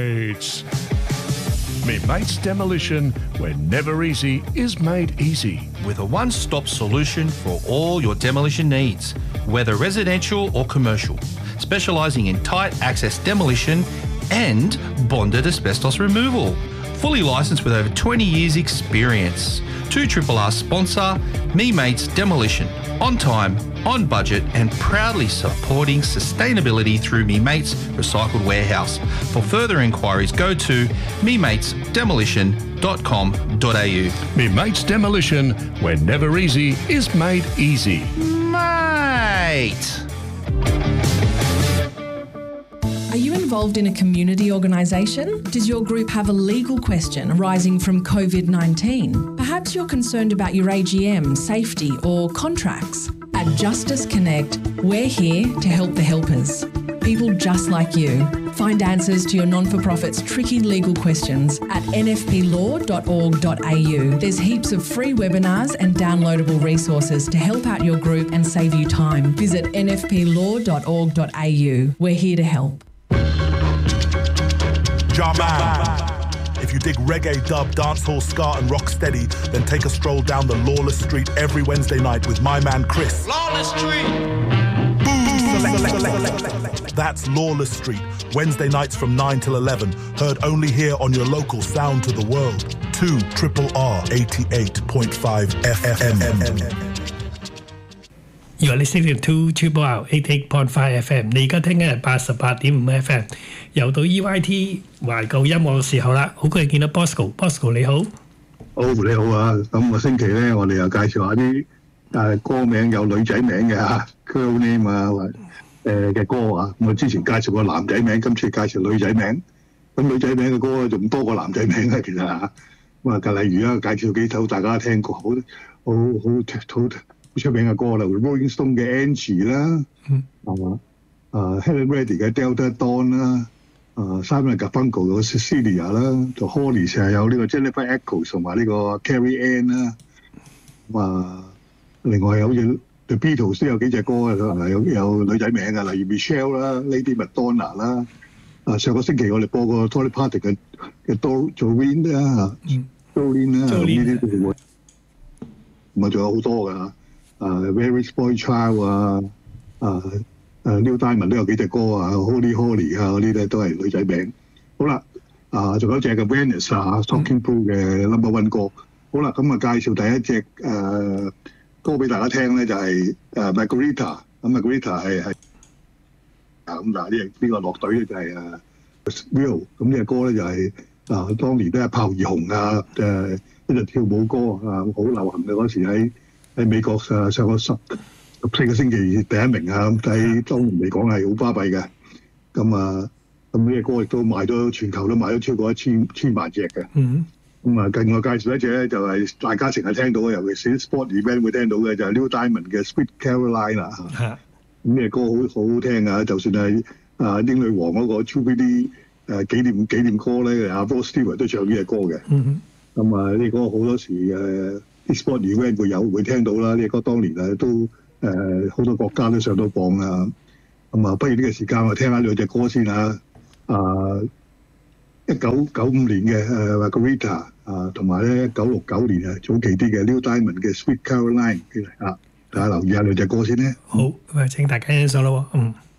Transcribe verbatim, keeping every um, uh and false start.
It's Me Mates Demolition, where never easy is made easy. With a one-stop solution for all your demolition needs, whether residential or commercial, specialising in tight access demolition and bonded asbestos removal. Fully licensed with over twenty years experience. two R R R sponsor, Me Mates Demolition. On time, on budget and proudly supporting sustainability through Me Mates Recycled Warehouse. For further inquiries, go to me mates demolition dot com dot a u. Me Mates Demolition, where never easy is made easy. Mate! Are you involved in a community organisation? Does your group have a legal question arising from COVID nineteen? Perhaps you're concerned about your A G M, safety or contracts. At Justice Connect, we're here to help the helpers. People just like you. Find answers to your non-for-profit's tricky legal questions at n f p law dot org dot a u. There's heaps of free webinars and downloadable resources to help out your group and save you time. Visit n f p law dot org dot a u. We're here to help. Jarman. If you dig reggae, dub, dancehall, ska and rock steady, then take a stroll down the Lawless Street every Wednesday night with my man Chris. Lawless Street! That's Lawless Street, Wednesday nights from nine till eleven, heard only here on your local Sound to the World. two R R R eighty-eight point five F M. You're listening to Triple R eighty-eight point five F M。你而家聽緊係八十八點五 F M。又到 E Y T 懷舊音樂嘅時候啦，好高興見到 Bosco。Bosco 你好。 好，你好啊！咁個星期咧，我哋又介紹下啲誒歌名有女仔名嘅嚇 ，girl name 啊，誒嘅歌啊。我之前介紹過男仔名，今次介紹女仔名。咁女仔名嘅歌仲多過男仔名啊，其實嚇。咁啊，就例如啊，介紹幾首大家聽過好好好好出名嘅歌啦 ，Rolling Stone 嘅 Angie 啦，係嘛？啊 Helen Reddy 嘅 Delta Dawn 啦，啊 Simon Garfunkel 嘅 Cecilia 啦，就 Holly 成日有呢個 Jennifer Eccles 同埋呢個 Carrie Ann 啦。咁啊，另外好似 The Beatles 都有幾隻歌啊，有有女仔名嘅，例如 Michelle 啦、Lady Madonna 啦。啊，上個星期我哋播過 Dolly Parton 嘅嘅 Doreen 啦，Doreen 啦，呢啲都會。咁啊，仲有好多㗎。啊 ，Very Boy Child 啊，啊誒 Neil Diamond 都有幾隻歌啊 ，Holy Holy 啊嗰啲咧都係女仔名。好啦，啊仲有一隻嘅 Venice 啊 ，Talking Blue 嘅 Number One 歌。好啦，咁啊介紹第一隻誒歌俾大家聽咧，就係誒 Margarita。咁 Margarita 係係啊咁嗱呢呢個樂隊咧就係誒 Will。咁呢隻歌咧就係啊當年都係炮而紅啊，誒一隻跳舞歌啊，好流行嘅嗰時喺。喺美國誒上個十十四個星期第一名啊！咁喺當年嚟講係好巴閉嘅。咁啊，咁呢隻歌亦都賣咗全球都賣咗超過一千千萬隻嘅。嗯。咁啊，另外介紹一隻咧就係大家成日聽到嘅，尤其是 sport event 會聽到嘅，就係 Neil Diamond 嘅 Sweet Caroline 啊。係。咁呢隻歌好好好聽啊！就算係啊英女王嗰個 Jubilee 誒紀念紀念歌咧，阿 Rod Stewart 都唱呢隻歌嘅。嗯哼。咁啊，呢歌好多時誒。sport event 會有會聽到啦，呢隻歌當年啊都誒好、呃、多國家都上到榜啊，咁啊不如呢個時間我聽下兩隻歌先啊，啊一九九五年嘅誒 Margarita 啊，同埋咧一九六九年啊早期啲嘅 Neil Diamond 嘅 Sweet Caroline 啊，大家留意下兩隻歌先咧。 好，咁啊請大家欣賞咯喎，嗯。